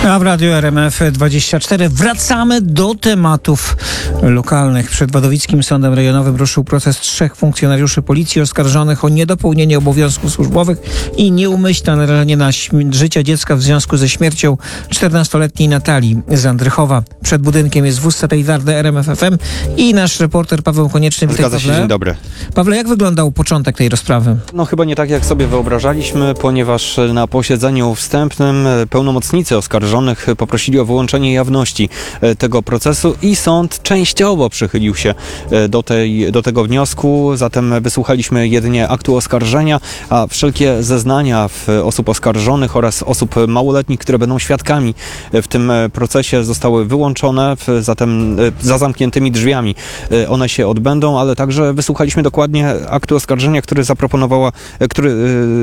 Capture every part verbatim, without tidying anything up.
A w Radiu R M F dwadzieścia cztery wracamy do tematów lokalnych. Przed Wadowickim Sądem Rejonowym ruszył proces trzech funkcjonariuszy policji oskarżonych o niedopełnienie obowiązków służbowych i nieumyślne narażenie na śm- życia dziecka w związku ze śmiercią czternastoletniej Natalii z Andrychowa. Przed budynkiem jest wóz satelitarny R M F F M i nasz reporter Paweł Konieczny. Witaj, Zgadza się, Pawle. dzień dobry. Pawle, jak wyglądał początek tej rozprawy? No chyba nie tak, jak sobie wyobrażaliśmy, ponieważ na posiedzeniu wstępnym pełnomocnicy oskarżonych poprosili o wyłączenie jawności tego procesu i sąd częściowo przychylił się do, tej, do tego wniosku. Zatem wysłuchaliśmy jedynie aktu oskarżenia, a wszelkie zeznania osób oskarżonych oraz osób małoletnich, które będą świadkami w tym procesie, zostały wyłączone, zatem za zamkniętymi drzwiami one się odbędą, ale także wysłuchaliśmy dokładnie aktu oskarżenia, który zaproponowała, który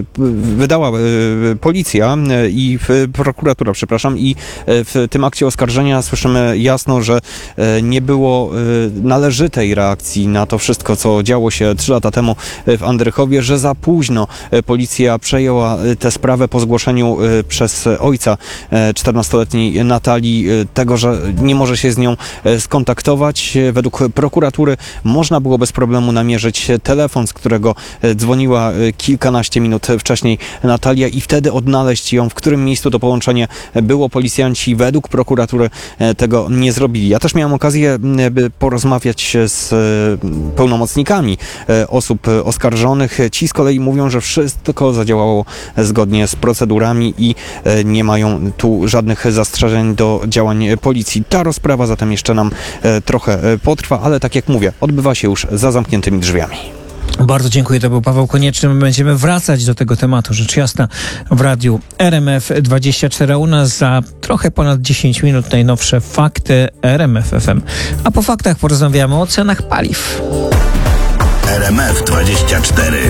wydała policja i prokuratura, przepraszam, i w tym akcie oskarżenia słyszymy jasno, że nie było należytej reakcji na to wszystko, co działo się trzy lata temu w Andrychowie, że za późno policja przejęła tę sprawę po zgłoszeniu przez ojca czternastoletniej Natalii tego, że nie może się z nią skontaktować. Według prokuratury można było bez problemu namierzyć telefon, z którego dzwoniła kilkanaście minut wcześniej Natalia i wtedy odnaleźć ją, w którym miejscu to połączenie było. Policjanci według prokuratury tego nie zrobili. Ja też miałem okazję, by porozmawiać z pełnomocnikami osób oskarżonych. Ci z kolei mówią, że wszystko zadziałało zgodnie z procedurami i nie mają tu żadnych zastrzeżeń do działań policji. Ta rozprawa zatem jeszcze nam trochę potrwa, ale tak jak mówię, odbywa się już za zamkniętymi drzwiami. Bardzo dziękuję, to był Paweł Konieczny. My będziemy wracać do tego tematu, rzecz jasna, w Radiu R M F dwadzieścia cztery. U nas za trochę ponad dziesięć minut najnowsze fakty R M F F M. A po faktach porozmawiamy o cenach paliw. R M F dwadzieścia cztery.